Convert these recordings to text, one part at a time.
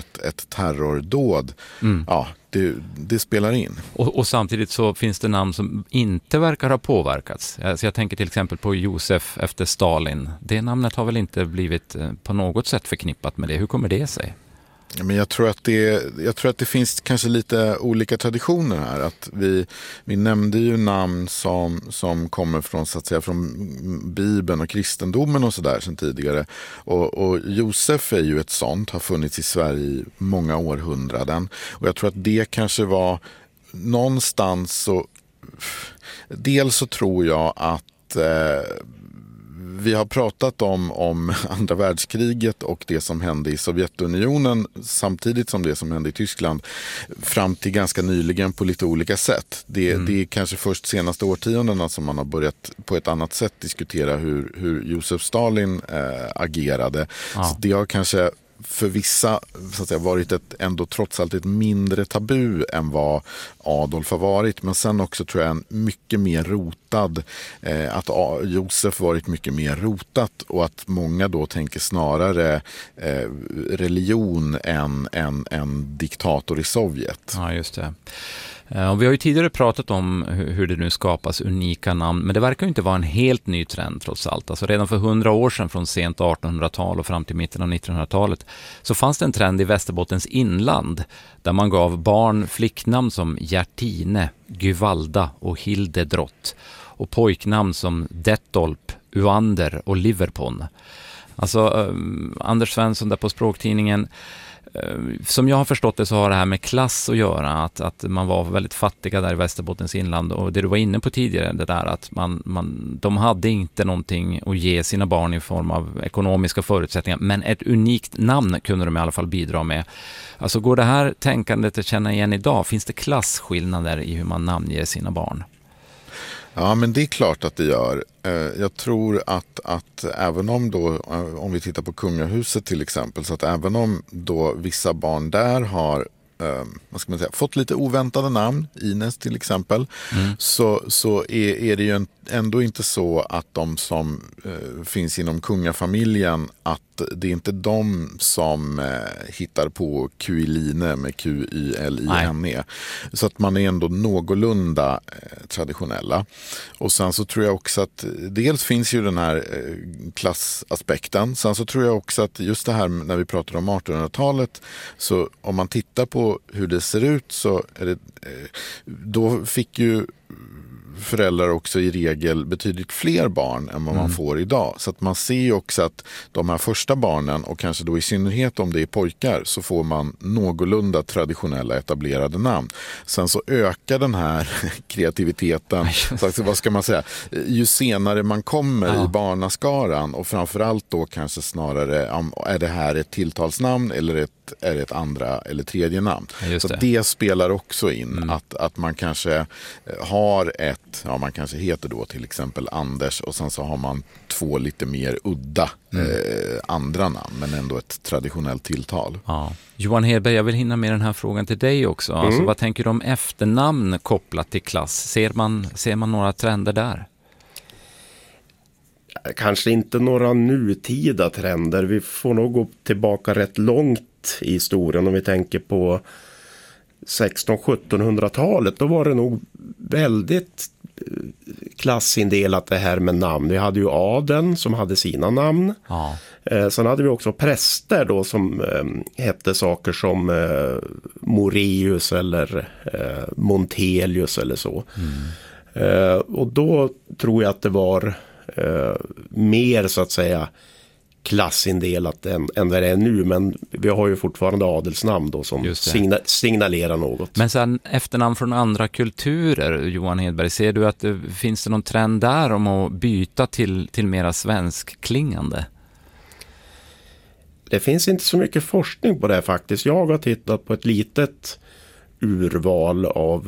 ett terrordåd. Ja, det spelar in. Och samtidigt så finns det namn som inte verkar ha påverkats. Så jag tänker till exempel på Josef efter Stalin. Det namnet har väl inte blivit på något sätt förknippat med det. Hur kommer det sig? Men jag tror att det finns kanske lite olika traditioner här. Att vi nämnde ju namn som kommer från, så att säga, från Bibeln och kristendomen och sådär sedan tidigare. Och Josef är ju ett sånt, har funnits i Sverige i många århundraden. Och jag tror att det kanske var någonstans så... Dels så tror jag att... Vi har pratat om andra världskriget och det som hände i Sovjetunionen samtidigt som det som hände i Tyskland fram till ganska nyligen på lite olika sätt. Det är kanske först senaste årtiondena som man har börjat på ett annat sätt diskutera hur Josef Stalin agerade. Ja. Så det har kanske för vissa, så att säga, varit ändå trots allt ett mindre tabu än vad Adolf har varit. Men sen också tror jag en mycket mer rotad, att Josef varit mycket mer rotat och att många då tänker snarare religion än diktator i Sovjet. Ja, just det. Och vi har ju tidigare pratat om hur det nu skapas unika namn, men det verkar ju inte vara en helt ny trend trots allt. Alltså redan för 100 år sedan, från sent 1800-tal och fram till mitten av 1900-talet, så fanns det en trend i Västerbottens inland där man gav barn flicknamn som Gertine, Gyvalda och Hildedrott och pojknamn som Dettolp, Uander och Liverpon. Alltså Anders Svensson där på Språktidningen, som jag har förstått det så har det här med klass att göra, att man var väldigt fattiga där i Västerbottens inland, och det du var inne på tidigare, det där att de hade inte någonting att ge sina barn i form av ekonomiska förutsättningar, men ett unikt namn kunde de i alla fall bidra med. Alltså går det här tänkandet att känna igen idag? Finns det klasskillnader i hur man namnger sina barn? Ja, men det är klart att det gör. Jag tror att även om vi tittar på kungahuset till exempel, så att även om då vissa barn där har fått lite oväntade namn, Ines till exempel, så är det ju ändå inte så att de som finns inom kungafamiljen, att det är inte de som hittar på Kuiline med Q-Y-L-I-N-E. Så att man är ändå någorlunda traditionella. Och sen så tror jag också att dels finns ju den här klassaspekten. Sen så tror jag också att just det här när vi pratar om 1800-talet, så om man tittar på hur det ser ut, så är det, då fick ju föräldrar också i regel betydligt fler barn än vad man får idag. Så att man ser ju också att de här första barnen, och kanske då i synnerhet om det är pojkar, så får man någorlunda traditionella etablerade namn. Sen så ökar den här kreativiteten, så vad ska man säga, ju senare man kommer i barnaskaran, och framförallt då kanske snarare, är det här ett tilltalsnamn eller är det ett andra eller tredje namn. Så det spelar också in att man kanske har man kanske heter då till exempel Anders, och sen så har man två lite mer udda andra namn, men ändå ett traditionellt tilltal. Ja. Johan Hedberg, jag vill hinna med den här frågan till dig också. Alltså, vad tänker du om efternamn kopplat till klass? Ser man några trender där? Kanske inte några nutida trender. Vi får nog gå tillbaka rätt långt i historien om vi tänker på 1600-1700-talet. Då var det nog väldigt klassindelat det här med namn. Vi hade ju adeln som hade sina namn. Ja. Sen hade vi också präster då som hette saker som Moreus eller Montelius eller så. Och då tror jag att det var mer så att säga klassindelat än det är nu, men vi har ju fortfarande adelsnamn då som signalerar något. Men sen efternamn från andra kulturer, Johan Hedberg, ser du att finns det någon trend där om att byta till mera svenskklingande? Det finns inte så mycket forskning på det faktiskt. Jag har tittat på ett litet urval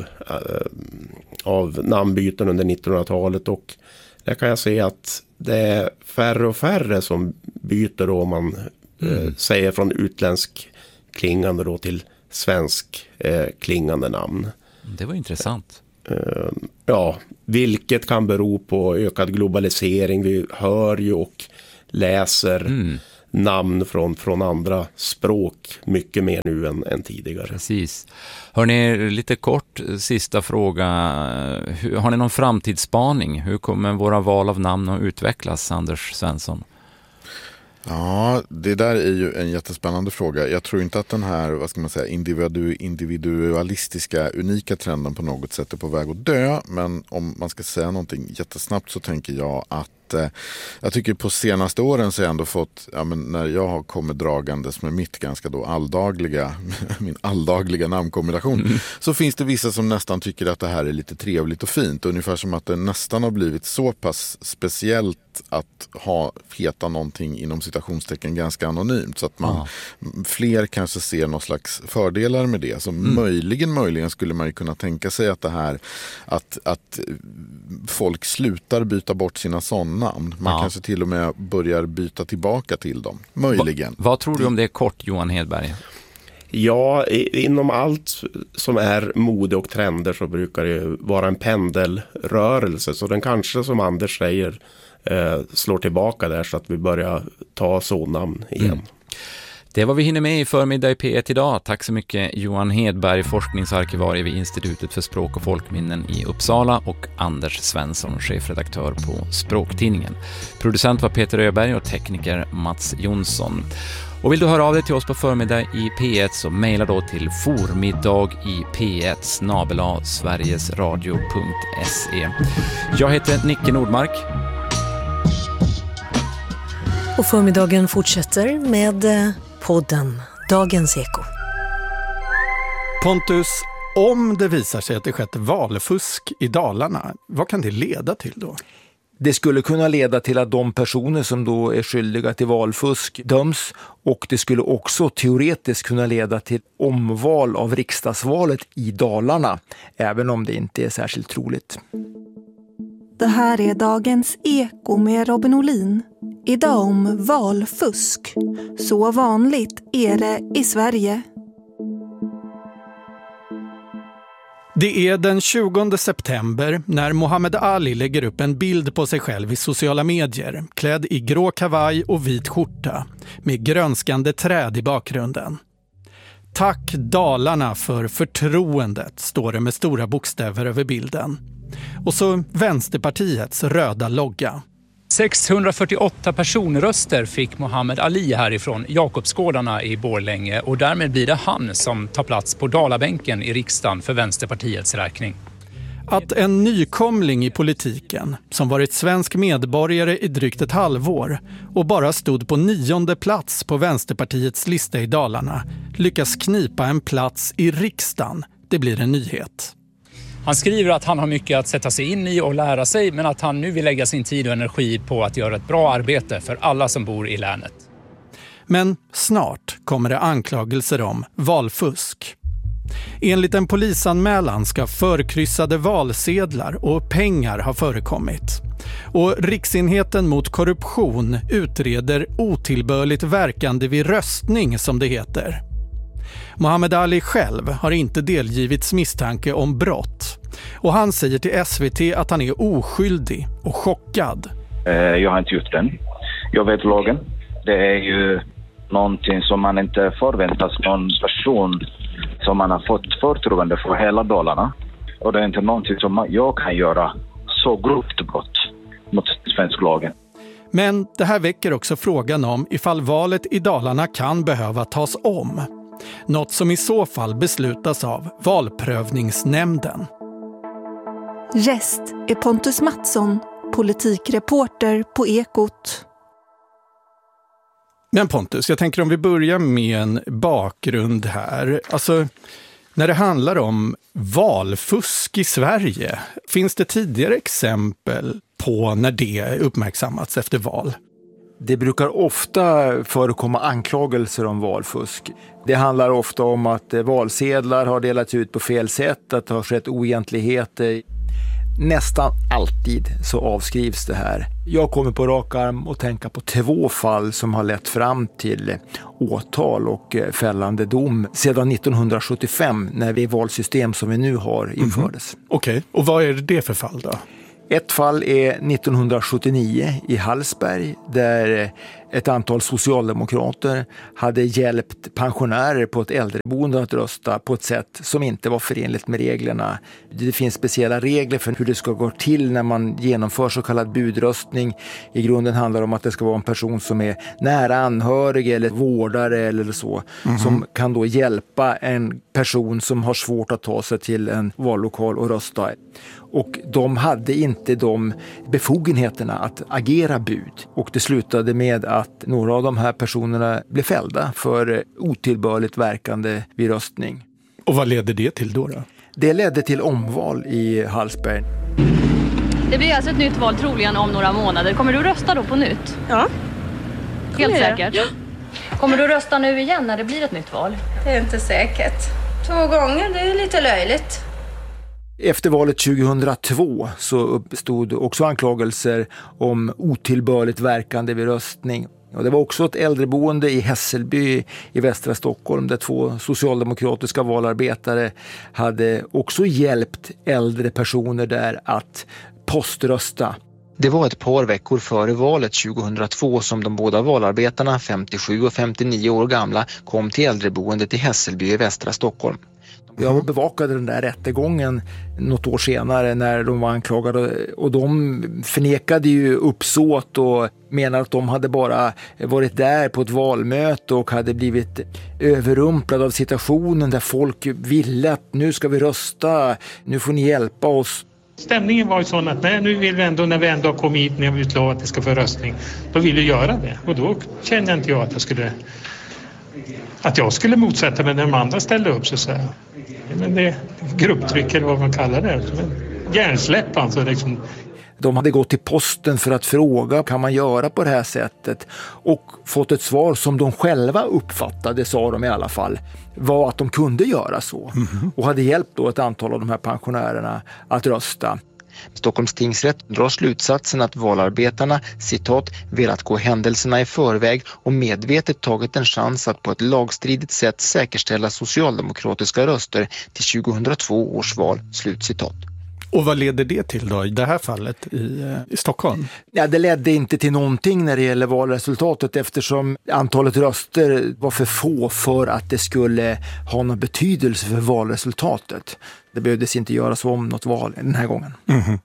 av namnbyten under 1900-talet, och där kan jag se att det är färre och färre som byter då, om man säger från utländsk klingande då till svensk klingande namn. Det var intressant. Ja, vilket kan bero på ökad globalisering. Vi hör ju och läser namn från andra språk mycket mer nu än tidigare. Precis. Hörrni, lite kort sista fråga. Har ni någon framtidsspaning? Hur kommer våra val av namn att utvecklas, Anders Svensson? Ja, det där är ju en jättespännande fråga. Jag tror inte att den här, vad ska man säga, individualistiska, unika trenden på något sätt är på väg att dö. Men om man ska säga någonting jättesnabbt så tänker jag att jag tycker på senaste åren så har jag ändå fått, när jag har kommit dragandes med mitt ganska då min alldagliga namnkombination, så finns det vissa som nästan tycker att det här är lite trevligt och fint. Ungefär som att det nästan har blivit så pass speciellt att heta någonting inom citationstecken ganska anonymt, så att man fler kanske ser någon slags fördelar med det. Så möjligen skulle man ju kunna tänka sig att det här att folk slutar byta bort sina sådana namn. Man kanske till och med börjar byta tillbaka till dem. Möjligen. Vad tror du om det kort, Johan Hedberg? Ja, inom allt som är mode och trender så brukar det vara en pendelrörelse. Så den kanske, som Anders säger, slår tillbaka där så att vi börjar ta så-namn igen. Det var vi hinner med i förmiddag i P1 idag. Tack så mycket Johan Hedberg, forskningsarkivarie vid Institutet för språk och folkminnen i Uppsala, och Anders Svensson, chefredaktör på Språktidningen. Producent var Peter Öberg och tekniker Mats Jonsson. Och vill du höra av dig till oss på förmiddag i P1 så mejla då till formiddag.i p1@sverigesradio.se. Jag heter Nicke Nordmark. Och förmiddagen fortsätter med podden Dagens Eko. Pontus, om det visar sig att det skett valfusk i Dalarna, vad kan det leda till då? Det skulle kunna leda till att de personer som då är skyldiga till valfusk döms, och det skulle också teoretiskt kunna leda till omval av riksdagsvalet i Dalarna, även om det inte är särskilt troligt. Det här är Dagens Eko med Robin Olin. Idag om valfusk. Så vanligt är det i Sverige. Det är den 20 september när Muhammad Ali lägger upp en bild på sig själv i sociala medier, klädd i grå kavaj och vit skjorta, med grönskande träd i bakgrunden. Tack Dalarna för förtroendet, står det med stora bokstäver över bilden. Och så Vänsterpartiets röda logga. 648 personröster fick Muhammad Ali härifrån Jakobsgårdarna i Borlänge, och därmed blir det han som tar plats på Dalabänken i riksdagen för Vänsterpartiets räkning. Att en nykomling i politiken, som varit svensk medborgare i drygt ett halvår och bara stod på 9:e plats på Vänsterpartiets lista i Dalarna, lyckas knipa en plats i riksdagen, det blir en nyhet. Han skriver att han har mycket att sätta sig in i och lära sig, men att han nu vill lägga sin tid och energi på att göra ett bra arbete för alla som bor i länet. Men snart kommer det anklagelser om valfusk. Enligt en polisanmälan ska förkryssade valsedlar och pengar ha förekommit. Och Riksenheten mot korruption utreder otillbörligt verkande vid röstning, som det heter. Muhammad Ali själv har inte delgivits misstanke om brott. Och han säger till SVT att han är oskyldig och chockad. Jag har inte gjort den. Jag vet lagen. Det är ju någonting som man inte förväntas någon person som man har fått förtroende för hela Dalarna. Och det är inte någonting som jag kan göra så grovt brott mot svensk lagen. Men det här väcker också frågan om ifall valet i Dalarna kan behöva tas om. Något som i så fall beslutas av valprövningsnämnden. Gäst är Pontus Mattsson, politikreporter på Ekot. Men Pontus, jag tänker om vi börjar med en bakgrund här. Alltså, när det handlar om valfusk i Sverige, finns det tidigare exempel på när det uppmärksammats efter val? Det brukar ofta förekomma anklagelser om valfusk. Det handlar ofta om att valsedlar har delats ut på fel sätt, att det har skett oegentligheter. Nästan alltid så avskrivs det här. Jag kommer på rak arm att tänka på 2 fall som har lett fram till åtal och fällande dom sedan 1975 när det valsystem som vi nu har infördes. Okej, och vad är det för fall då? Ett fall är 1979 i Hallsberg där ett antal socialdemokrater hade hjälpt pensionärer på ett äldreboende att rösta på ett sätt som inte var förenligt med reglerna. Det finns speciella regler för hur det ska gå till när man genomför så kallad budröstning. I grunden handlar det om att det ska vara en person som är nära anhörig eller vårdare eller så, som kan då hjälpa en person som har svårt att ta sig till en vallokal och rösta. Och de hade inte de befogenheterna att agera bud. Och det slutade med att några av de här personerna blev fällda för otillbörligt verkande vid röstning. Och vad ledde det till då? Det ledde till omval i Hallsberg. Det blir alltså ett nytt val troligen om några månader. Kommer du rösta då på nytt? Ja. Helt säkert? Ja. Kommer du rösta nu igen när det blir ett nytt val? Det är inte säkert. 2 gånger, det är lite löjligt. Efter valet 2002 så uppstod också anklagelser om otillbörligt verkande vid röstning. Och det var också ett äldreboende i Hässelby i västra Stockholm där 2 socialdemokratiska valarbetare hade också hjälpt äldre personer där att poströsta. Det var ett par veckor före valet 2002 som de båda valarbetarna, 57 och 59 år gamla, kom till äldreboendet i Hässelby i västra Stockholm. Jag bevakade den där rättegången något år senare när de var anklagade, och de förnekade ju uppsåt och menade att de hade bara varit där på ett valmöte och hade blivit överrumplade av situationen där folk ville att nu ska vi rösta, nu får ni hjälpa oss. Stämningen var ju sån att nu vill vi ändå, när vi ändå har kommit hit, när vi utlovat att det ska få röstning, då vill vi göra det. Och då kände inte jag att jag skulle motsätta mig när de andra ställde upp, så att säga. Men det grupptryck eller vad man kallar det, som en hjärnsläpp alltså liksom. De hade gått till posten för att fråga, kan man göra på det här sättet? Och fått ett svar som de själva uppfattade, sa de i alla fall, var att de kunde göra så. Och hade hjälpt då ett antal av de här pensionärerna att rösta. Stockholms tingsrätt drar slutsatsen att valarbetarna, citat, velat gå händelserna i förväg och medvetet tagit en chans att på ett lagstridigt sätt säkerställa socialdemokratiska röster till 2002 års val, slutcitat. Och vad leder det till då i det här fallet i Stockholm? Ja, det ledde inte till någonting när det gäller valresultatet, eftersom antalet röster var för få för att det skulle ha någon betydelse för valresultatet. Det behövdes inte göras om något val den här gången.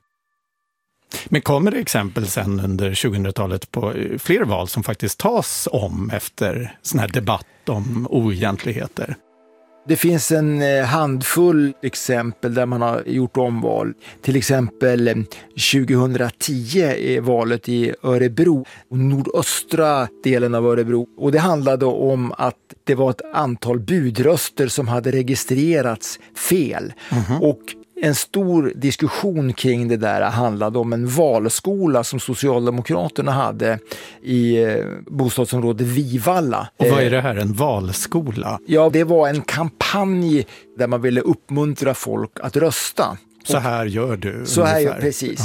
Men kommer det exempel sen under 2000-talet på fler val som faktiskt tas om efter sån här debatt om oegentligheter? Det finns en handfull exempel där man har gjort omval. Till exempel 2010 är valet i Örebro, nordöstra delen av Örebro. Och det handlade om att det var ett antal budröster som hade registrerats fel. Och en stor diskussion kring det där handlade om en valskola som Socialdemokraterna hade i bostadsområdet Vivalla. Och vad är det här, en valskola? Ja, det var en kampanj där man ville uppmuntra folk att rösta. Så här gör du? Så här gör, precis.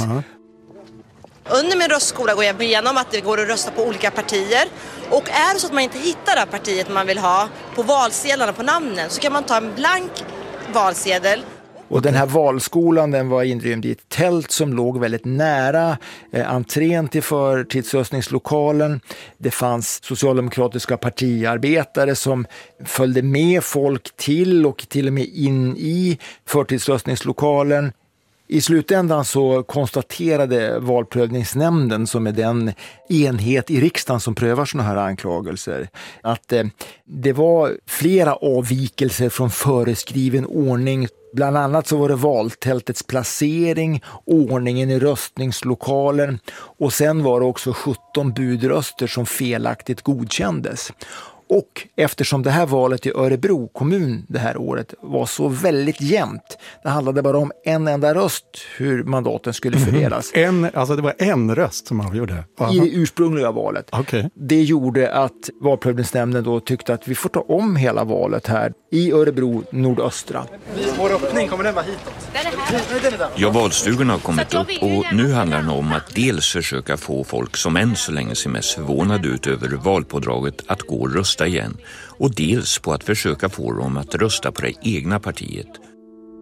Under min röstskola går jag igenom att det går att rösta på olika partier. Och är det så att man inte hittar det partiet man vill ha på valsedlarna, på namnen, så kan man ta en blank valsedel. Och den här valskolan, den var inrymd i ett tält som låg väldigt nära entrén till förtidsröstningslokalen. Det fanns socialdemokratiska partiarbetare som följde med folk till och till och med in i förtidsröstningslokalen. I slutändan så konstaterade valprövningsnämnden, som är den enhet i riksdagen som prövar såna här anklagelser, att det var flera avvikelser från föreskriven ordning. Bland annat så var det valtältets placering, ordningen i röstningslokalen, och sen var det också 17 budröster som felaktigt godkändes. Och eftersom det här valet i Örebro kommun det här året var så väldigt jämnt, det handlade bara om en enda röst hur mandaten skulle fördelas. Alltså det var en röst som avgjorde? I det ursprungliga valet. Okay. Det gjorde att valprövningsnämnden då tyckte att vi får ta om hela valet här i Örebro nordöstra. Vår öppning, kommer den vara hitåt? Ja, valstugorna har kommit upp och nu handlar det om att dels försöka få folk som än så länge ser mest förvånade ut över valpådraget att gå och rösta igen, och dels på att försöka få dem att rösta på det egna partiet.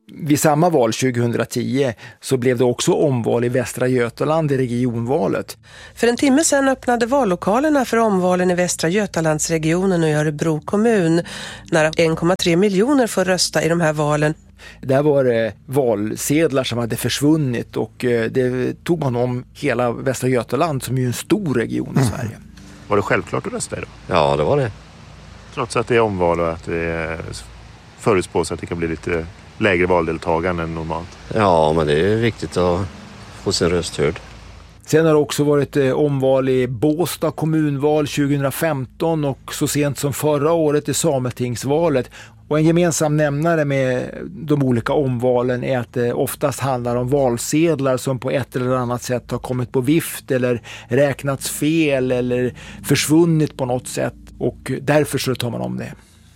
Vid samma val 2010 så blev det också omval i Västra Götaland i regionvalet. För en timme sedan öppnade vallokalerna för omvalen i Västra Götalandsregionen och i Örebro kommun. Nära 1,3 miljoner får rösta i de här valen. Där var det valsedlar som hade försvunnit och det tog man om hela Västra Götaland som är ju en stor region i Sverige. Var det självklart att rösta idag? Ja, det var det. Trots att det är omval och att det förutspås att det kan bli lite lägre valdeltagande än normalt. Ja, men det är viktigt att få sin röst hörd. Sen har det också varit omval i Båstad kommunval 2015 och så sent som förra året i Sametingsvalet. Och en gemensam nämnare med de olika omvalen är att det oftast handlar om valsedlar som på ett eller annat sätt har kommit på vift eller räknats fel eller försvunnit på något sätt. Och därför så tar man om det.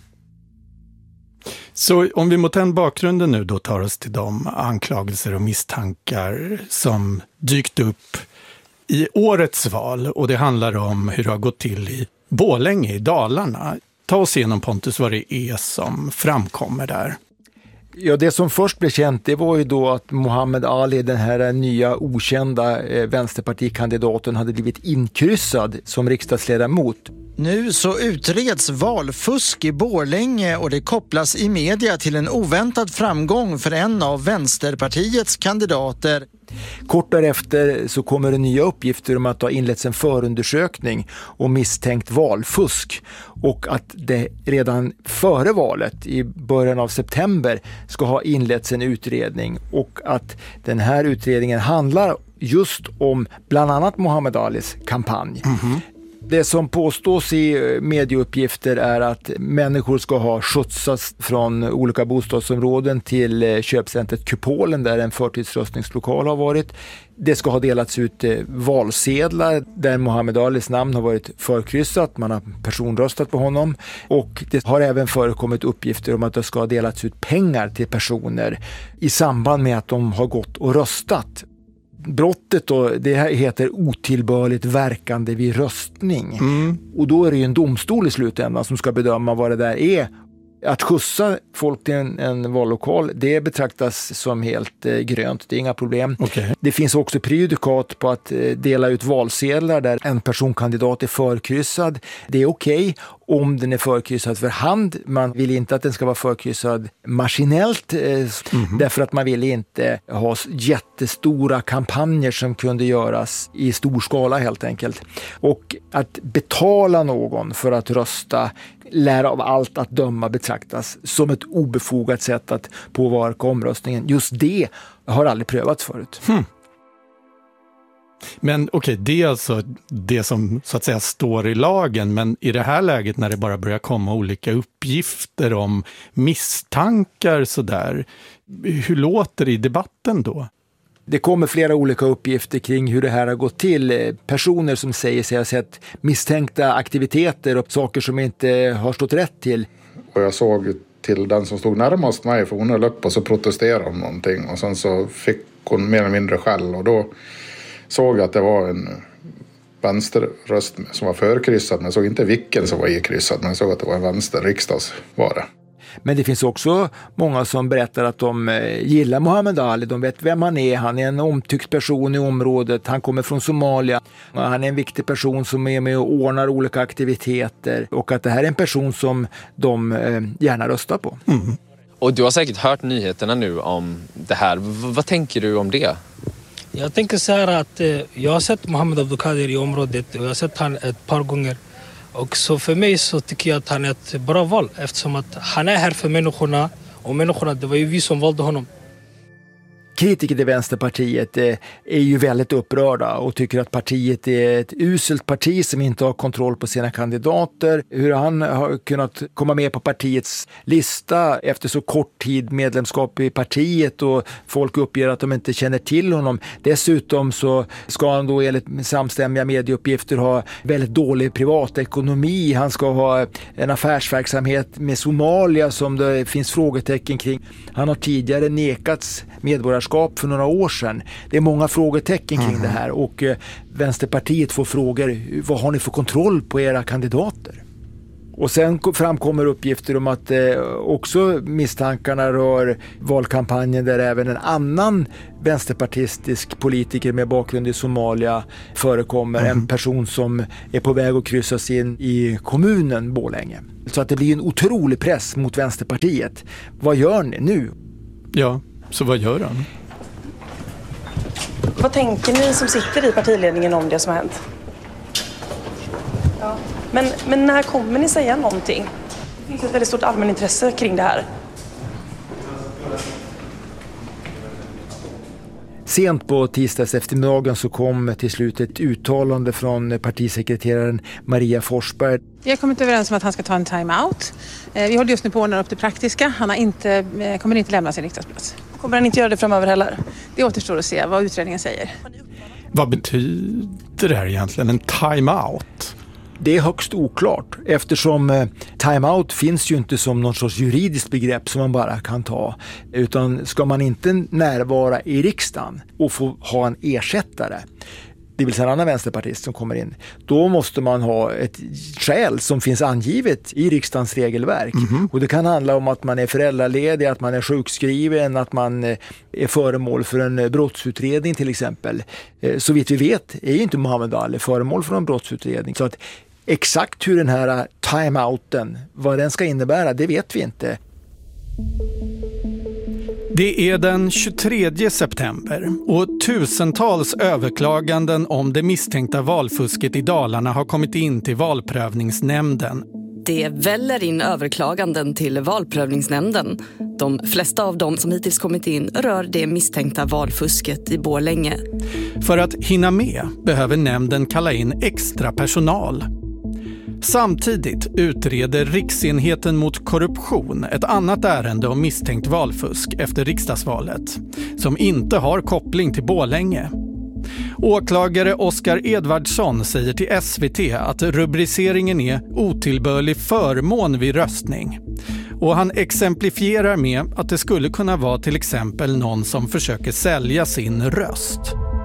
Så om vi mot den bakgrunden nu då tar oss till de anklagelser och misstankar som dykt upp i årets val, och det handlar om hur det har gått till i Borlänge i Dalarna. Ta oss igenom, Pontus, vad det är som framkommer där. Ja, det som först blev känt, det var ju då att Muhammed Ali, den här nya okända vänsterpartikandidaten, hade blivit inkryssad som riksdagsledamot. Nu så utreds valfusk i Borlänge och det kopplas i media till en oväntad framgång för en av Vänsterpartiets kandidater. Kort därefter så kommer det nya uppgifter om att det har inletts en förundersökning om misstänkt valfusk och att det redan före valet i början av september ska ha inletts en utredning och att den här utredningen handlar just om bland annat Muhammed Alis kampanj. Det som påstås i medieuppgifter är att människor ska ha skjutsats från olika bostadsområden till köpcentret Kupolen där en förtidsröstningslokal har varit. Det ska ha delats ut valsedlar där Muhammed Alis namn har varit förkryssat. Man har personröstat på honom. Och det har även förekommit uppgifter om att det ska ha delats ut pengar till personer i samband med att de har gått och röstat. Brottet då, det här heter otillbörligt verkande vid röstning. Och då är det ju en domstol i slutändan som ska bedöma vad det där är. Att skjutsa folk till en vallokal, det betraktas som helt grönt, det är inga problem. Det finns också prejudikat på att dela ut valsedlar där en personkandidat är förkryssad. Det är okej om den är förkryssad för hand. Man vill inte att den ska vara förkryssad maskinellt därför att man vill inte ha jättestora kampanjer som kunde göras i stor skala helt enkelt. Och att betala någon för att rösta lär av allt att döma betraktas som ett obefogat sätt att påverka omröstningen. Just det har aldrig prövats förut. Men okej, det är alltså det som så att säga står i lagen, men i det här läget när det bara börjar komma olika uppgifter om misstankar sådär, hur låter det i debatten då? Det kommer flera olika uppgifter kring hur det här har gått till. Personer som säger sig ha sett misstänkta aktiviteter och saker som inte har stått rätt till. Och jag såg till den som stod närmast mig, för hon höll upp och så protesterade om någonting. Och sen så fick hon mer eller mindre skäll och då såg jag att det var en vänsterröst som var förkryssad. Men jag såg inte vilken som var ikryssad, men jag såg att det var en vänsterriksdagsvara. Men det finns också många som berättar att de gillar Muhammed Ali. De vet vem han är. Han är en omtyckt person i området. Han kommer från Somalia. Han är en viktig person som är med och ordnar olika aktiviteter. Och att det här är en person som de gärna röstar på. Och du har säkert hört nyheterna nu om det här. Vad tänker du om det? Jag tänker så här att jag har sett Muhammed Abdulkadir i området och jag har sett han ett par gånger. Och så för mig så tycker jag att han är ett bra val eftersom att han är här för människorna och människorna, det var ju vi som valde honom. Kritiker till Vänsterpartiet är ju väldigt upprörda och tycker att partiet är ett uselt parti som inte har kontroll på sina kandidater. Hur han har kunnat komma med på partiets lista efter så kort tid medlemskap i partiet och folk uppger att de inte känner till honom. Dessutom så ska han då enligt samstämmiga medieuppgifter ha väldigt dålig privatekonomi. Han ska ha en affärsverksamhet med Somalia som det finns frågetecken kring. Han har tidigare nekats medborgarskap för några år sedan. Det är många frågetecken kring det här och Vänsterpartiet får frågor, vad har ni för kontroll på era kandidater? Och sen framkommer uppgifter om att också misstankarna rör valkampanjen där även en annan vänsterpartistisk politiker med bakgrund i Somalia förekommer. En person som är på väg att kryssas in i kommunen Borlänge. Så att det blir en otrolig press mot Vänsterpartiet. Vad gör ni nu? Ja, så vad gör han? Vad tänker ni som sitter i partiledningen om det som har hänt? Ja. Men när kommer ni säga någonting? Det finns ett väldigt stort allmänintresse kring det här. Sent på tisdags eftermiddagen så kom till slut ett uttalande från partisekreteraren Maria Forsberg. Vi har kommit överens om att han ska ta en time-out. Vi håller just nu på att ordna upp det praktiska. Han kommer inte lämna sin riksdagsplats. Kommer han inte göra det framöver heller? Det återstår att se vad utredningen säger. Vad betyder det här egentligen? En time-out? Det är högst oklart eftersom time-out finns ju inte som någon sorts juridiskt begrepp som man bara kan ta. Utan ska man inte närvara i riksdagen och få ha en ersättare, det vill säga en annan vänsterpartist som kommer in, då måste man ha ett skäl som finns angivet i riksdagens regelverk. Och det kan handla om att man är föräldraledig, att man är sjukskriven, att man är föremål för en brottsutredning till exempel. Så vitt vi vet är inte Muhammad Ali föremål för en brottsutredning. Så att exakt hur den här time-outen, vad den ska innebära, det vet vi inte. Det är den 23 september och tusentals överklaganden om det misstänkta valfusket i Dalarna har kommit in till valprövningsnämnden. Det väller in överklaganden till valprövningsnämnden. De flesta av dem som hittills kommit in rör det misstänkta valfusket i Borlänge. För att hinna med behöver nämnden kalla in extra personal. Samtidigt utreder Riksenheten mot korruption ett annat ärende om misstänkt valfusk efter riksdagsvalet som inte har koppling till Borlänge. Åklagare Oskar Edvardsson säger till SVT att rubriceringen är otillbörlig förmån vid röstning. Och han exemplifierar med att det skulle kunna vara till exempel någon som försöker sälja sin röst.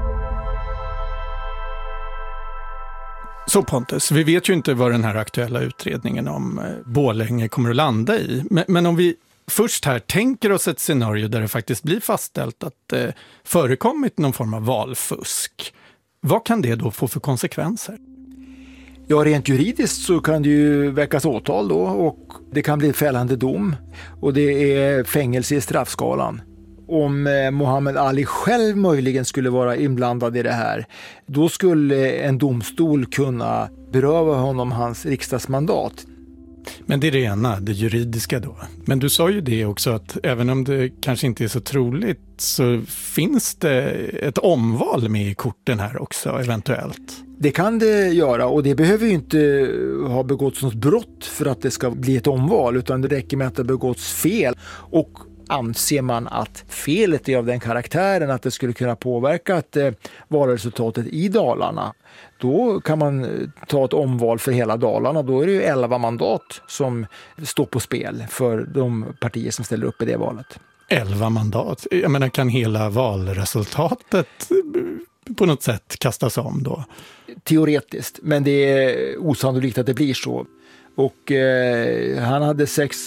Så Pontus, vi vet ju inte vad den här aktuella utredningen om Borlänge kommer att landa i. Men om vi först här tänker oss ett scenario där det faktiskt blir fastställt att det förekommit någon form av valfusk. Vad kan det då få för konsekvenser? Ja, rent juridiskt så kan det ju väckas åtal då och det kan bli fällande dom och det är fängelse i straffskalan. Om Muhammad Ali själv möjligen skulle vara inblandad i det här, då skulle en domstol kunna beröva honom hans riksdagsmandat. Men det är det ena, det juridiska då. Men du sa ju det också att även om det kanske inte är så troligt så finns det ett omval med i korten här också eventuellt. Det kan det göra och det behöver ju inte ha begåtts något brott för att det ska bli ett omval, utan det räcker med att det har begåtts fel. Och anser man att felet är av den karaktären att det skulle kunna påverka valresultatet i Dalarna, då kan man ta ett omval för hela Dalarna. Då är det ju 11 mandat som står på spel för de partier som ställer upp i det valet. 11 mandat? Jag menar, kan hela valresultatet på något sätt kastas om då? Teoretiskt, men det är osannolikt att det blir så. Och han hade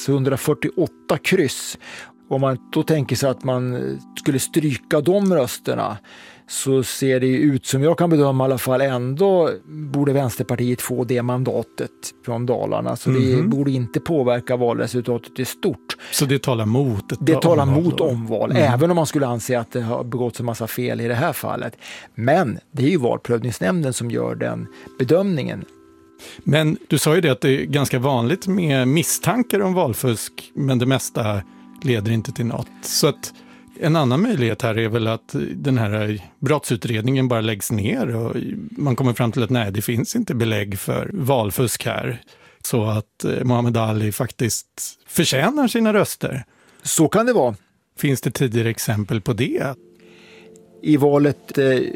648 kryss. Om man då tänker sig att man skulle stryka de rösterna, så ser det ut som jag kan bedöma i alla fall ändå borde Vänsterpartiet få det mandatet från Dalarna. Så det borde inte påverka valresultatet i stort. Så det talar mot ett Det talar mot omval, även om man skulle anse att det har begåtts en massa fel i det här fallet. Men det är ju valprövningsnämnden som gör den bedömningen. Men du sa ju det att det är ganska vanligt med misstankar om valfusk, men det mesta leder inte till något. Så att en annan möjlighet här är väl att den här brottsutredningen bara läggs ner och man kommer fram till att nej, det finns inte belägg för valfusk här. Så att Muhammad Ali faktiskt förtjänar sina röster. Så kan det vara. Finns det tidigare exempel på det? I valet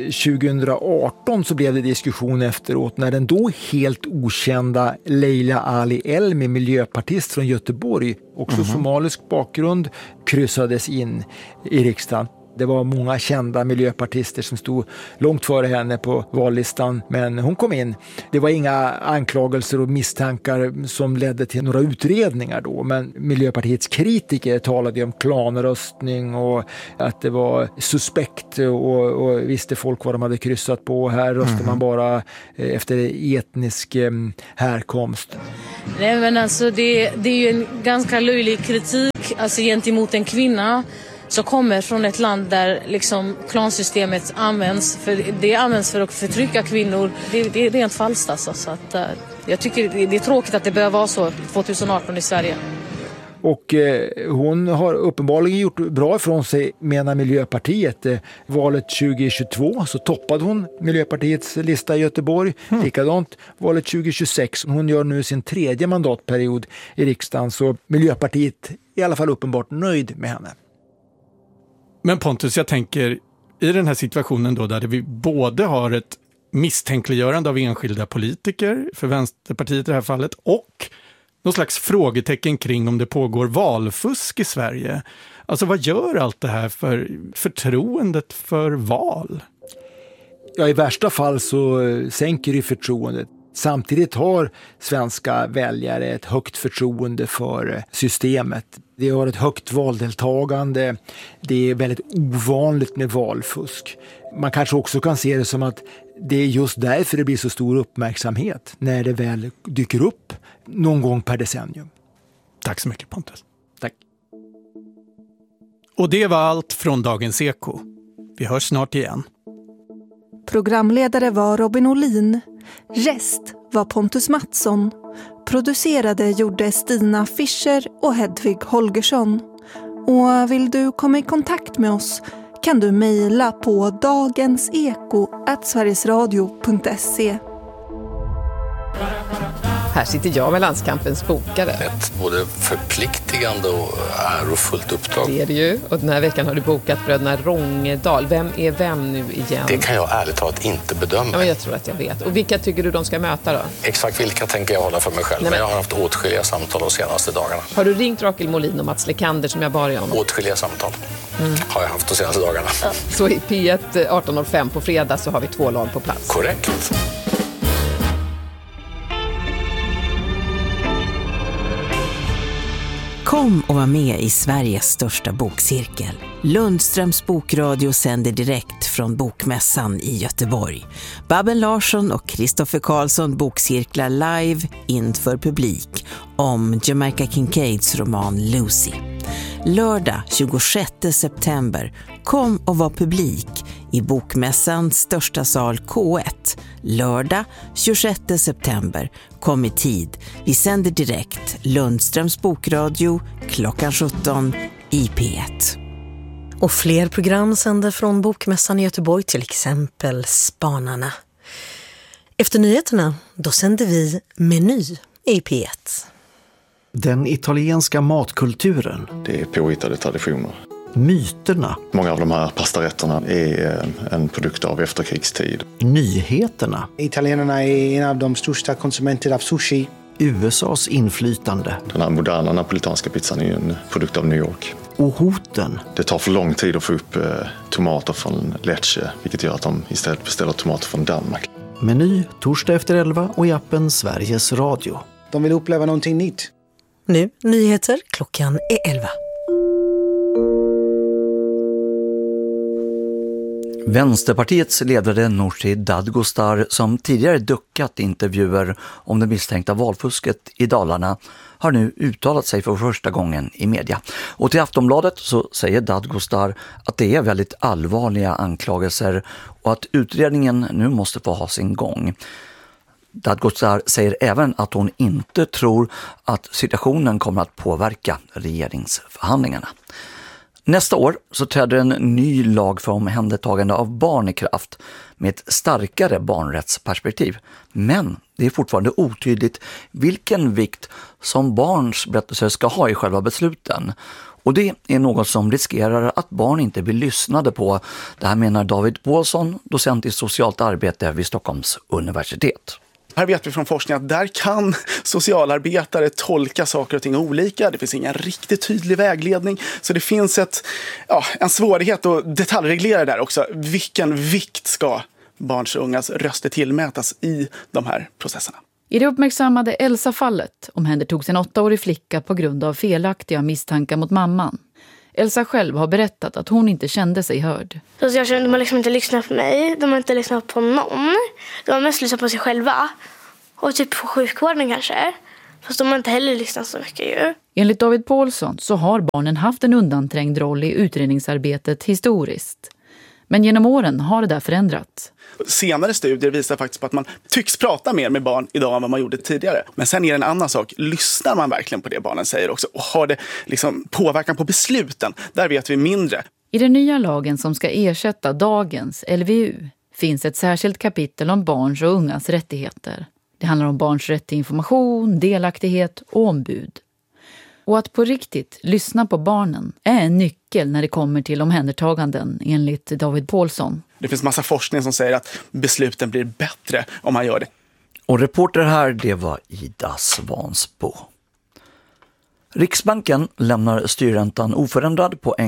2018 så blev det diskussion efteråt när den då helt okända Leila Ali Elmi, miljöpartist från Göteborg, också somalisk bakgrund, kryssades in i riksdagen. Det var många kända miljöpartister som stod långt före henne på vallistan, men hon kom in. Det var inga anklagelser och misstankar som ledde till några utredningar då, men Miljöpartiets kritiker talade om klanröstning och att det var suspekt och visste folk vad de hade kryssat på. Här röstar man bara efter etnisk härkomst. Nej, men alltså det är ju en ganska löjlig kritik alltså gentemot en kvinna som kommer från ett land där liksom klansystemet används för att förtrycka kvinnor. Det är rent falskt alltså, så att jag tycker det är tråkigt att det behöver vara så 2018 i Sverige. Och hon har uppenbarligen gjort bra ifrån sig, menar Miljöpartiet. Valet 2022 så toppade hon Miljöpartiets lista i Göteborg. Likadant valet 2026. Hon gör nu sin 3:e mandatperiod i riksdagen, så Miljöpartiet är i alla fall uppenbart nöjd med henne. Men Pontus, jag tänker i den här situationen då där vi både har ett misstänkliggörande av enskilda politiker, för Vänsterpartiet i det här fallet, och någon slags frågetecken kring om det pågår valfusk i Sverige. Alltså vad gör allt det här för förtroendet för val? Ja, i värsta fall så sänker det förtroendet. Samtidigt har svenska väljare ett högt förtroende för systemet. Det har ett högt valdeltagande. Det är väldigt ovanligt med valfusk. Man kanske också kan se det som att det är just därför det blir så stor uppmärksamhet när det väl dyker upp någon gång per decennium. Tack så mycket, Pontus. Tack. Och det var allt från Dagens Eko. Vi hörs snart igen. Programledare var Robin Olin. Rest var Pontus Mattsson. Producerade gjorde Stina Fischer och Hedvig Holgersson. Och vill du komma i kontakt med oss kan du mejla på dagenseko@sverigesradio.se. Här sitter jag med Landskampens bokare. Ett både förpliktigande och ärofullt uppdrag. Det är det ju. Och den här veckan har du bokat bröderna Rångedal. Vem är vem nu igen? Det kan jag ärligt talat inte bedöma. Ja, men jag tror att jag vet. Och vilka tycker du de ska möta då? Exakt vilka tänker jag hålla för mig själv. Nej, men jag har haft åtskilliga samtal de senaste dagarna. Har du ringt Rakel Molin och Mats Lekander som jag bar om? Åtskilliga samtal har jag haft de senaste dagarna. Ja. Så i P1 18.05 på fredag så har vi 2 lag på plats. Korrekt. Kom och var med i Sveriges största bokcirkel. Lundströms bokradio sänder direkt från Bokmässan i Göteborg. Babben Larsson och Kristoffer Karlsson bokcirklar live inför publik om Jamaica Kincaids roman Lucy. Lördag 26 september, kom och var publik i Bokmässans största sal K1. Lördag 26 september, kom i tid. Vi sänder direkt Lundströms bokradio klockan 17 i P1. Och fler program sänder från Bokmässan i Göteborg, till exempel Spanarna. Efter nyheterna, då sänder vi Meny i P1. Den italienska matkulturen. Det är påhittade traditioner. Myterna. Många av de här pastarätterna är en produkt av efterkrigstid. Nyheterna. Italienarna är en av de största konsumenterna av sushi. USAs inflytande. Den här moderna napolitanska pizzan är en produkt av New York. Och hoten. Det tar för lång tid att få upp tomater från Lecce, vilket gör att de istället beställer tomater från Danmark. Meny torsdag efter 11 och i appen Sveriges Radio. De vill uppleva någonting nytt. Nu nyheter, klockan är 11. Vänsterpartiets ledare Nooshi Dadgostar, som tidigare duckat intervjuer om det misstänkta valfusket i Dalarna, har nu uttalat sig för första gången i media. Och till Aftonbladet så säger Dadgostar att det är väldigt allvarliga anklagelser och att utredningen nu måste få ha sin gång. Dadgostar säger även att hon inte tror att situationen kommer att påverka regeringsförhandlingarna. Nästa år så träder en ny lag för omhändertagande av barn i kraft med ett starkare barnrättsperspektiv. Men det är fortfarande otydligt vilken vikt som barns berättelser ska ha i själva besluten. Och det är något som riskerar att barn inte blir lyssnade på. Det här menar David Pålsson, docent i socialt arbete vid Stockholms universitet. Här vet vi från forskningen att där kan socialarbetare tolka saker och ting olika. Det finns ingen riktigt tydlig vägledning. Så det finns en svårighet att detaljreglera där också. Vilken vikt ska barns och ungas röster tillmätas i de här processerna? I det uppmärksammade Elsa-fallet omhändertogs en 8-årig flicka på grund av felaktiga misstankar mot mamman. Elsa själv har berättat att hon inte kände sig hörd. Jag kände att de har liksom inte lyssnat på mig. De har inte lyssnat på någon. De har mest lyssnat på sig själva. Och typ på sjukvården kanske. Fast de har inte heller lyssnat så mycket ju. Enligt David Paulsson så har barnen haft en undanträngd roll i utredningsarbetet historiskt. Men genom åren har det där förändrats. Senare studier visar faktiskt på att man tycks prata mer med barn idag än vad man gjorde tidigare. Men sen är det en annan sak. Lyssnar man verkligen på det barnen säger också? Och har det liksom påverkan på besluten? Där vet vi mindre. I den nya lagen som ska ersätta dagens LVU finns ett särskilt kapitel om barns och ungas rättigheter. Det handlar om barns rätt till information, delaktighet och ombud. Och att på riktigt lyssna på barnen är en nyckel när det kommer till omhändertaganden enligt David Paulsson. Det finns massa forskning som säger att besluten blir bättre om man gör det. Och reporter här, det var Ida Svansbo. Riksbanken lämnar styrräntan oförändrad på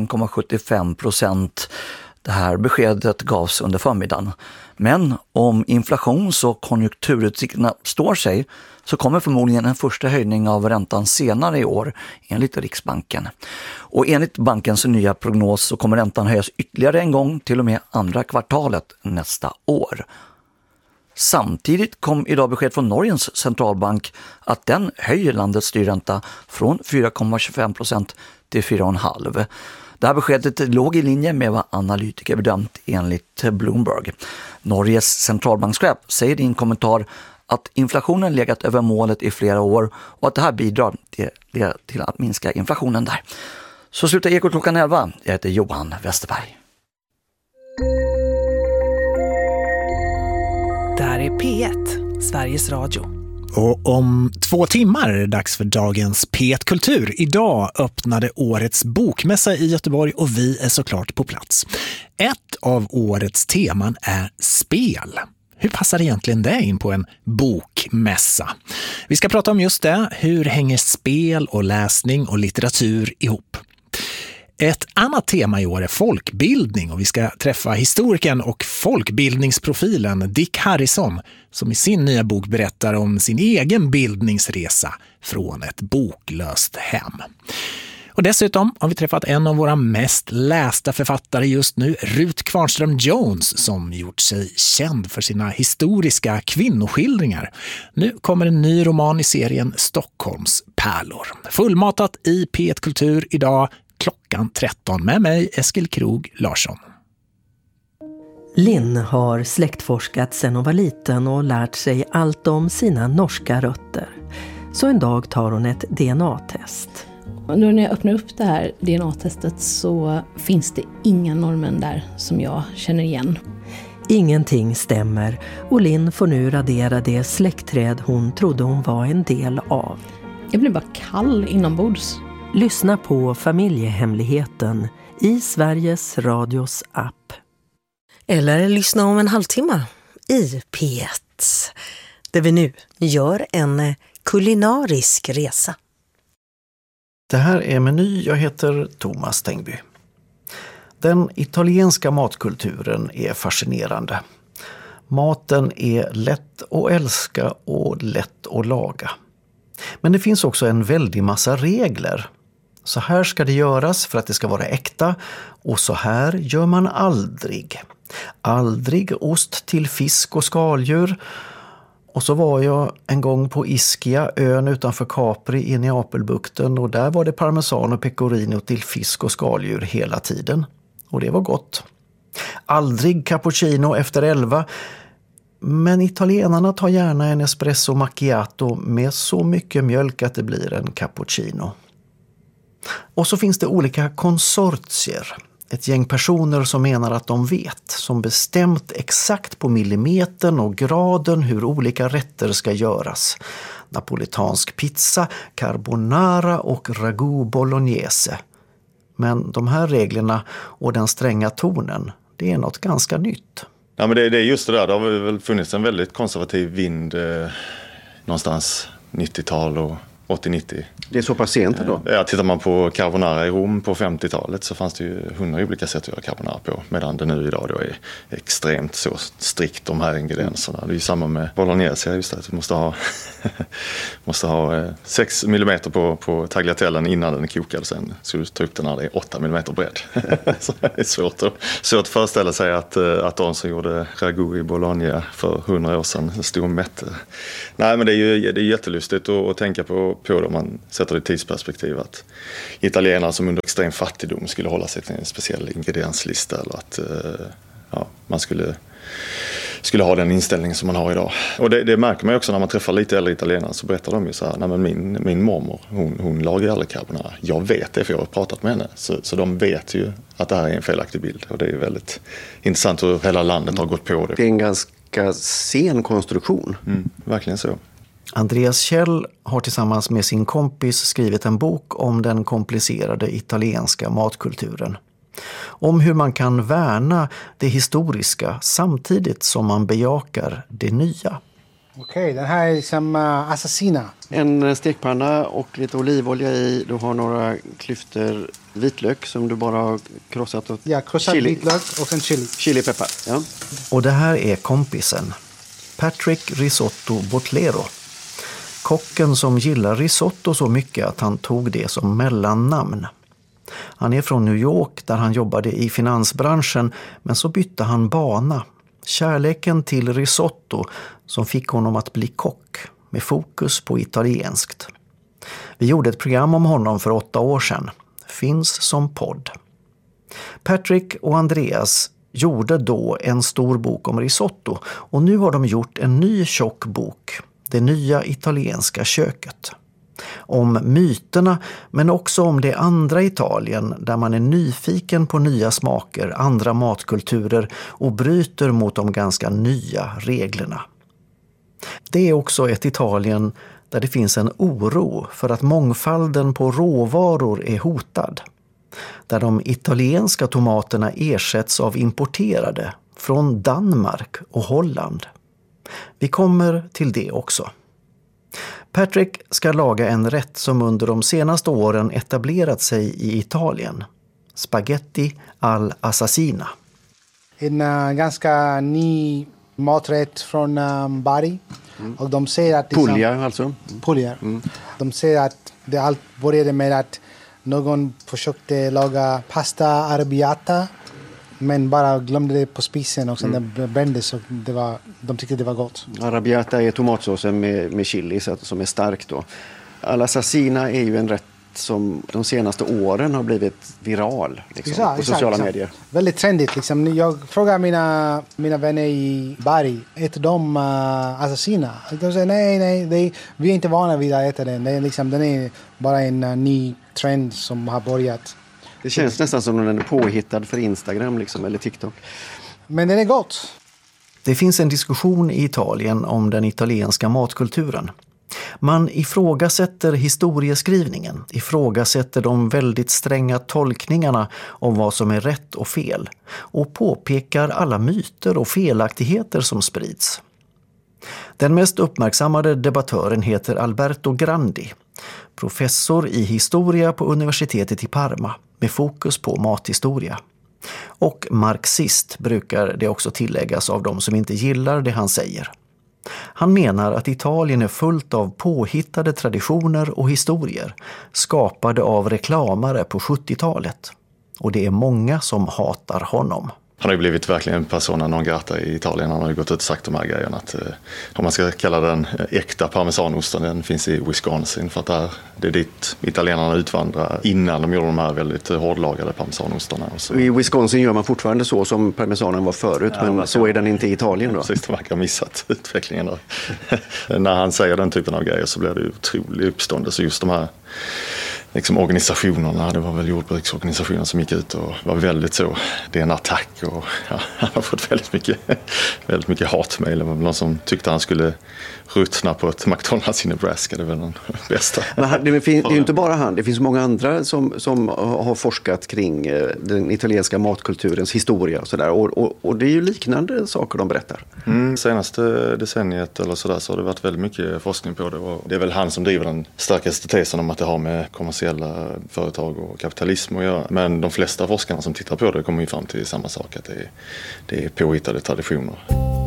1,75%. Det här beskedet gavs under förmiddagen. Men om inflations- och konjunkturutsikterna står sig så kommer förmodligen en första höjning av räntan senare i år enligt Riksbanken. Och enligt bankens nya prognos så kommer räntan höjas ytterligare en gång till och med andra kvartalet nästa år. Samtidigt kom idag besked från Norges centralbank att den höjer landets styrränta från 4,25% till 4,5%. Det här beskedet låg i linje med vad analytiker bedömt enligt Bloomberg. Norges centralbankschef säger i en kommentar att inflationen legat över målet i flera år och att det här bidrar till att minska inflationen där. Så slutar Ekot klockan 11. Jag heter Johan Westerberg. Där är P1, Sveriges Radio. Och om 2 timmar är det dags för dagens P1 Kultur. Idag öppnade årets bokmässa i Göteborg och vi är såklart på plats. Ett av årets teman är spel. Hur passar egentligen det in på en bokmässa? Vi ska prata om just det. Hur hänger spel och läsning och litteratur ihop? Ett annat tema i år är folkbildning och vi ska träffa historikern och folkbildningsprofilen Dick Harrison som i sin nya bok berättar om sin egen bildningsresa från ett boklöst hem. Och dessutom har vi träffat en av våra mest lästa författare just nu, Ruth Kvarnström Jones, som gjort sig känd för sina historiska kvinnoskildringar. Nu kommer en ny roman i serien Stockholms pärlor. Fullmatat i P1 Kultur idag klockan 13 med mig, Eskil Krog Larsson. Linn har släktforskat sedan hon var liten och lärt sig allt om sina norska rötter. Så en dag tar hon ett DNA-test. Och när jag öppnar upp det här DNA-testet så finns det inga norrmän där som jag känner igen. Ingenting stämmer och Linn får nu radera det släktträd hon trodde hon var en del av. Jag blir bara kall inombords. Lyssna på Familjehemligheten i Sveriges Radios app. Eller lyssna om en halvtimme i P1. Där vi nu gör en kulinarisk resa. Det här är Meny, jag heter Thomas Tengby. Den italienska matkulturen är fascinerande. Maten är lätt att älska och lätt att laga. Men det finns också en väldig massa regler. Så här ska det göras för att det ska vara äkta och så här gör man aldrig. Aldrig ost till fisk och skaldjur. Och så var jag en gång på Ischia, ön utanför Capri i Neapelbukten och där var det parmesan och pecorino till fisk och skaldjur hela tiden. Och det var gott. Aldrig cappuccino efter 11. Men italienarna tar gärna en espresso macchiato med så mycket mjölk att det blir en cappuccino. Och så finns det olika konsortier. Ett gäng personer som menar att de vet, som bestämt exakt på millimetern och graden hur olika rätter ska göras. Napolitansk pizza, carbonara och ragu bolognese. Men de här reglerna och den stränga tonen, det är något ganska nytt. Ja, men det är just det där. Det har väl funnits en väldigt konservativ vind någonstans 90-tal och 80-90. Det är så pass sent då? Ja, tittar man på carbonara i Rom på 50-talet så fanns det ju 100 olika sätt att göra carbonara på. Medan det nu idag då är extremt så strikt de här ingredienserna. Det är ju samma med bolognese, just att du måste ha 6 mm på tagliatellen innan den är kokad. Sen så du tar upp den när det är 8 mm bredd. Så det är svårt att föreställa sig att de som gjorde ragu i Bologna för 100 år sedan stod och mätte. Nej, men det är jättelustigt att tänka på det om man sätter det i tidsperspektiv, att italienare som under extrem fattigdom skulle hålla sig till en speciell ingredienslista, eller att man skulle ha den inställning som man har idag. Och det märker man ju också när man träffar lite äldre italienare, så berättar de ju så här: nej, men min mormor, hon lagar aldrig carbonara. Jag vet det för jag har pratat med henne. Så de vet ju att det här är en felaktig bild, och det är väldigt intressant hur hela landet har gått på det. Det är en ganska sen konstruktion. Verkligen så. Andreas Kjell har tillsammans med sin kompis skrivit en bok om den komplicerade italienska matkulturen. Om hur man kan värna det historiska samtidigt som man bejakar det nya. Okej, den här är som assassina. En stekpanna och lite olivolja i. Du har några klyftor vitlök som du bara har krossat. Och krossad vitlök och sen chili. Chilipeppar, ja. Och det här är kompisen, Patrick Risotto Botlero. Kocken som gillar risotto så mycket att han tog det som mellannamn. Han är från New York där han jobbade i finansbranschen, men så bytte han bana. Kärleken till risotto som fick honom att bli kock med fokus på italienskt. Vi gjorde ett program om honom för 8 år sedan. Finns som podd. Patrick och Andreas gjorde då en stor bok om risotto, och nu har de gjort en ny tjock bok. Det nya italienska köket. Om myterna, men också om det andra Italien där man är nyfiken på nya smaker, andra matkulturer och bryter mot de ganska nya reglerna. Det är också ett Italien där det finns en oro för att mångfalden på råvaror är hotad. Där de italienska tomaterna ersätts av importerade från Danmark och Holland. Vi kommer till det också. Patrick ska laga en rätt som under de senaste åren etablerat sig i Italien. Spaghetti all'assassina. En ganska ny maträtt från Bari. Och de säger att Puglia alltså? Puglia. De säger att det allt började med att någon försökte laga pasta arrabbiata, men bara glömde det på spisen och sen den brändes, så de tyckte det var gott. Arrabbiata är tomatsåsen med chili som är stark då. All'assassina är ju en rätt som de senaste åren har blivit viral på sociala medier. Väldigt trendigt liksom. Jag frågar mina vänner i Bari, äter de assassina? De säger nej, vi är inte vana vid att äta den. Den är bara en ny trend som har börjat. Det känns nästan som den är påhittad för Instagram liksom, eller TikTok. Men den är gott. Det finns en diskussion i Italien om den italienska matkulturen. Man ifrågasätter historieskrivningen, ifrågasätter de väldigt stränga tolkningarna om vad som är rätt och fel och påpekar alla myter och felaktigheter som sprids. Den mest uppmärksammade debattören heter Alberto Grandi, professor i historia på universitetet i Parma med fokus på mathistoria. Och marxist brukar det också tilläggas av de som inte gillar det han säger. Han menar att Italien är fullt av påhittade traditioner och historier skapade av reklamare på 70-talet. Och det är många som hatar honom. Han har ju blivit verkligen persona non grata i Italien. Han har ju gått ut och sagt de här grejerna att om man ska kalla den äkta parmesanosten, den finns i Wisconsin, för att det är dit italienarna utvandrar innan de gjorde de här väldigt hårdlagade parmesanostarna. I Wisconsin gör man fortfarande så som parmesanen var förut, men så är den inte i Italien då. Precis, de verkar ha missat utvecklingen där. När han säger den typen av grejer så blir det otrolig uppståndelse. Just de här liksom organisationerna. Det var väl jordbruksorganisationer som gick ut och var väldigt så, det är en attack, och ja, han har fått väldigt mycket hatmejl. Det var någon som tyckte han skulle ruttna på ett McDonalds i Nebraska. Det är väl den bästa. Men det är ju inte bara han, det finns många andra som har forskat kring den italienska matkulturens historia och sådär. Och det är ju liknande saker de berättar. Senaste decenniet eller sådär så har det varit väldigt mycket forskning på det. Och det är väl han som driver den starkaste tesen om att det har med kommersiella företag och kapitalism att göra. Men de flesta forskarna som tittar på det kommer ju fram till samma sak, att det är påhittade traditioner.